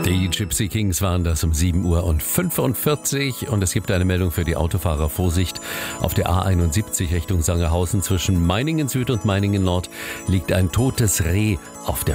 Die Gypsy Kings waren das um 7:45 Uhr und es gibt eine Meldung für die Autofahrer. Vorsicht, auf der A71 Richtung Sangerhausen zwischen Meiningen Süd und Meiningen Nord liegt ein totes Reh auf der